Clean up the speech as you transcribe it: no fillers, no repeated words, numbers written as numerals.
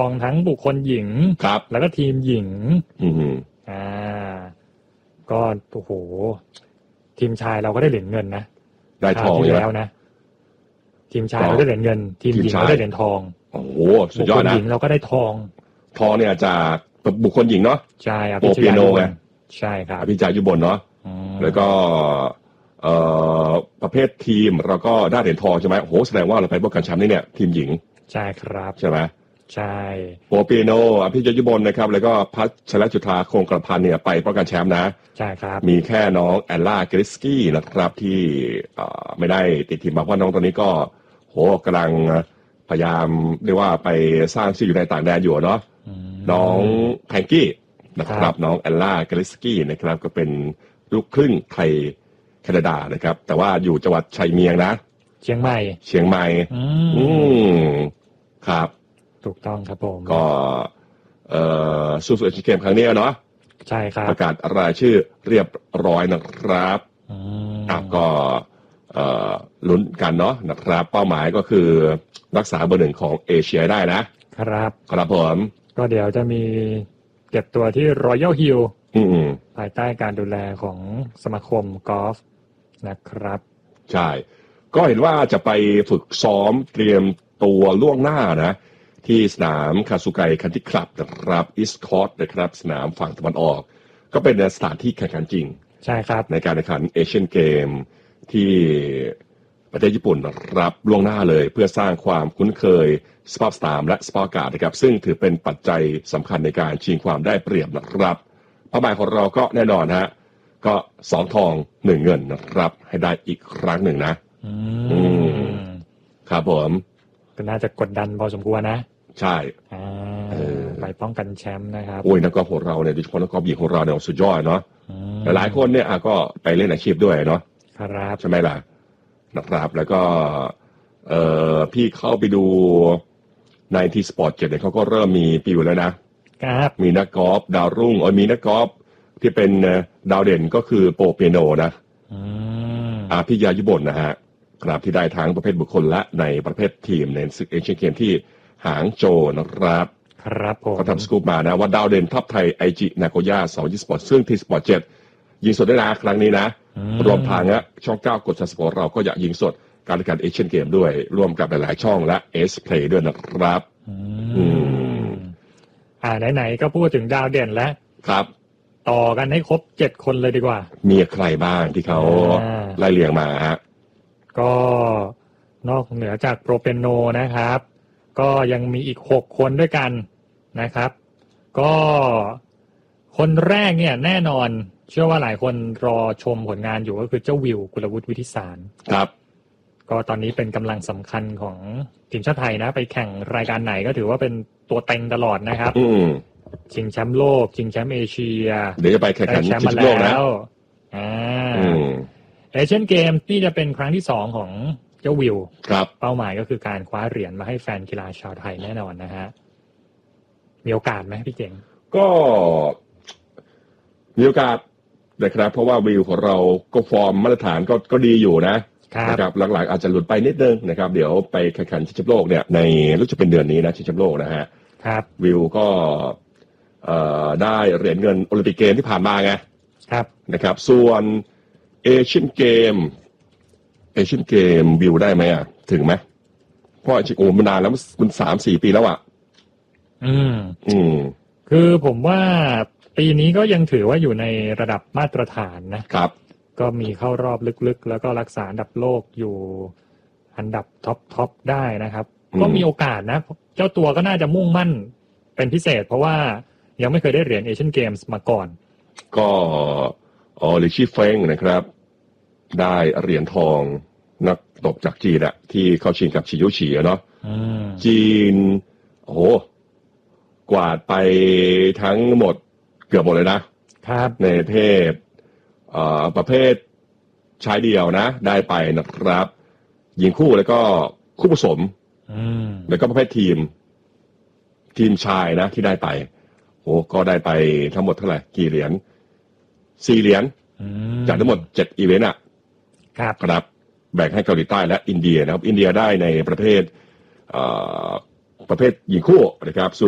องทั้งบุคคลหญิงครับแล้วก็ทีมหญิงก็โอ้โหทีมชายเราก็ได้เหรียญเงินนะได้ทองแล้วนะทีมชายเราได้เหรียญเงินทีมหญิงเราได้เหรียญทองโอ้โหสุดยอดนะบุคคลหญิงเราก็ได้ทองเนี่ยจากบุคคลหญิงเนาะใช่โปเปียโนไงใช่ครับพิจารยุบลเนาะแล้วก็ประเภททีมเราก็ได้เหรียญทองใช่ไหมโอ้โหแสดงว่าเราไปป้องกันแชมป์นี่เนี่ยทีมหญิงใช่ครับใช่ไหมใช่โปเปียโนพิจารยุบลนะครับแล้วก็พัชรจุฑาคงกระพันเนี่ยไปป้องกันแชมป์นะใช่ครับมีแค่น้องแอลล่าเกริสกี้นะครับที่ไม่ได้ติดทีมมาเพราะน้องตัวนี้ก็โหกำลังพยายามเรียกว่าไปสร้างชื่ออยู่ในต่างแดนอยู่เนาะน้องแพงกี้นะครับน้องแอลล่าเกริสกี้นะครับก็เป็นลูกครึ่งไทยแคนาดานะครับแต่ว่าอยู่จังหวัดชัยเมียงนะเชียงใหม่ครับถูกต้องครับผมก็สู้เอเชียนเกมครั้งนี้เนาะใช่ครับประกาศรายชื่อเรียบร้อยนะครับก็ลุ้นกันเนาะนะครับเป้าหมายก็คือรักษาเบอร์หนึ่งของเอเชียได้นะครับผมก็เดี๋ยวจะมีเก็บตัวที่ Royal Hill ภายใต้การดูแลของสมาคมกอล์ฟนะครับใช่ก็เห็นว่าจะไปฝึกซ้อมเตรียมตัวล่วงหน้านะที่สนามคาซุไกคันทรีคลับนะครับอีสต์คอร์สนะครับสนามฝั่งตะวันออกก็เป็นสถานที่แข่งขันจริงใช่ครับในการแข่งขันเอเชียนเกมที่ประเทศญี่ปุ่นรับล่วงหน้าเลยเพื่อสร้างความคุ้นเคยสภาพสนามและสภาพอากาศนะครับซึ่งถือเป็นปัจจัยสำคัญในการชิงความได้เปรียบนะครับเป้าหมายของเราก็แน่นอนฮะก็2 ทอง 1 เงินนะครับให้ได้อีกครั้งหนึ่งนะครับผมก็น่าจะกดดันพอสมควรนะใช่ไปป้องกันแชมป์นะครับโอ้ยนักกอล์ฟของเราเนี่ยโดยเฉพาะนักกอล์ฟหญิงของเราเนี่ยสุดยอดเนาะหลายคนเนี่ยก็ไปเล่นอาชีพด้วยเนาะครับใช่ไหมล่ะนะครับแล้วก็พี่เข้าไปดูในทีสปอร์ต7เนี่ยเขาก็เริ่มมีปีอยู่แล้วนะครับมีนักกอล์ฟดาวรุ่งมีนักกอล์ฟที่เป็นดาวเด่นก็คือโปเปียโนนะพิยายุบลนะฮะครับที่ได้ทั้งประเภทบุคคลและในประเภททีมในศึกเอเชียนเกมที่หางโจนะครับครับผมเขาทำสกู๊ปมานะว่าดาวเด่นทัพไทยไอจินาโกย่า2 สปอร์ตซึ่งทีสปอร์ต7ยิงสดได้นะครั้งนี้นะรวมทางช่อง9กดสปอร์ตเราก็อยากยิงสดการแข่งขันเอเชียนเกมด้วยร่วมกับหลายๆช่องและเอสเพลย์ด้วยนะครับไหนๆก็พูดถึงดาวเด่นแล้วครับต่อกันให้ครบ7 คนเลยดีกว่ามีใครบ้างที่เขาไล่เรียงมาฮะก็นอกเหนือจากโปรเปโนนะครับก็ยังมีอีก6 คนด้วยกันนะครับก็คนแรกเนี่ยแน่นอนเชื่อว่าหลายคนรอชมผลงานอยู่ก็คือเจ้าวิวกุลวุฒิวิทิสารครับก็ตอนนี้เป็นกำลังสำคัญของทีมชาติไทยนะไปแข่งรายการไหนก็ถือว่าเป็นตัวเต็งตลอดนะครับชิงแชมป์โลกชิงแชมป์เอเชียเดี๋ยวจะไปแข่งขันชิงแชมป์โลกนะเอเชียนเกมนี่จะเป็นครั้งที่2ของเจ้าวิวครับเป้าหมายก็คือการคว้าเหรียญมาให้แฟนกีฬาชาวไทยแน่นอนนะฮะมีโอกาสไหมพี่เจ๋งก็มีโอกาสนะครับเพราะว่าวิวของเราก็ฟอร์มมาตรฐานก็ดีอยู่นะครับหลังๆอาจจะหลุดไปนิดนึงนะครับเดี๋ยวไปแข่งขันชิงแชมป์โลกเนี่ยในรู้จะเป็นเดือนนี้นะชิงแชมป์โลกนะฮะครับวิวก็ได้เหรียญเงินโอลิมปิกเกมที่ผ่านมาไงครับนะครับส่วนเอเชียนเกมวิวได้ไหมถึงไหมเพราะโอ้มันนานแล้วมัน3-4 ปีแล้วคือผมว่าปีนี้ก็ยังถือว่าอยู่ในระดับมาตรฐานนะครับก็มีเข้ารอบลึกๆแล้วก็รักษาอันดับโลกอยู่อันดับท็อปได้นะครับก็มีโอกาสนะเจ้าตัวก็น่าจะมุ่งมั่นเป็นพิเศษเพราะว่ายังไม่เคยได้เหรียญเอเชียนเกมส์มาก่อนก็ลิชี่เฟงนะครับได้เหรียญทองนักตบจากจีนที่เข้าชิงกับชิยุชิเนาะจีนโอ้โหกวาดไปทั้งหมดเกือบหมดเลยนะครับในประเภทชายเดี่ยวนะได้ไปนะครับหญิงคู่แล้วก็คู่ผสมแล้วก็ประเภททีมชายนะที่ได้ไปโอ้ก็ได้ไปทั้งหมดเท่าไหร่กี่เหรียญ4 เหรียญจากทั้งหมด7 อีเวนต์ครับแบ่งให้เกาหลีใต้และอินเดียนะครับอินเดียได้ในประเภทหญิงคู่นะครับ